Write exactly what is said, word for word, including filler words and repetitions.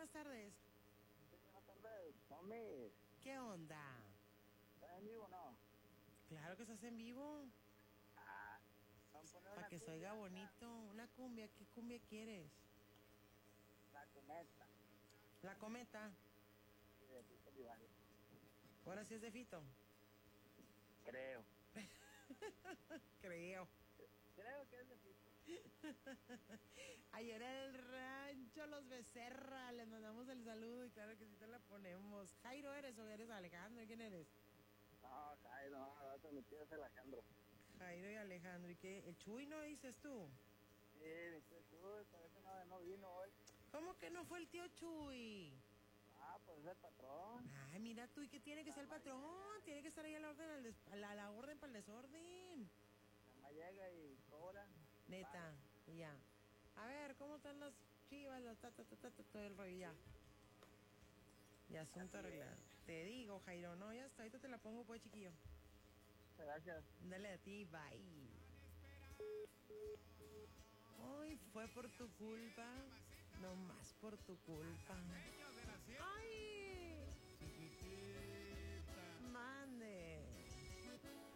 buenas tardes. Buenas tardes, Tommy. ¿Qué onda? ¿Estás en vivo o no? Claro que estás en vivo. Ah, vamos a poner Para una que se cumbia, oiga ¿no? bonito. Una cumbia. ¿Qué cumbia quieres? La cometa. La cometa. Sí, de Tito Olivares. Ahora sí es de Fito. Creo. Creo. Creo que es de Tito. Ayer en el rancho Los Becerra. Les mandamos el saludo y claro que sí te la ponemos. ¿Jairo eres o eres Alejandro? ¿Quién eres? No, Jairo, no, va a transmitir es Alejandro. Jairo y Alejandro. ¿Y qué? ¿El Chuy no dices tú? Sí, mi tío Chuy, parece no, no vino hoy. ¿Cómo que no fue el tío Chuy? Ah, pues es el patrón. Ay, mira tú, ¿y qué tiene que Nada ser el más patrón? llega, Tiene que estar ahí a la orden, al des- a la, a la orden para el desorden. nada más llega y cobra. Neta, y ya. A ver, ¿cómo están las chivas? La ta, ta, ta, ta, ta, todo el rollo ya. Ya asunto Así arreglado. es. Te digo, Jairo, no, ya está, ahorita te la pongo pues, chiquillo. Gracias. Dale a ti, bye. Ay, fue por tu culpa. No más por tu culpa.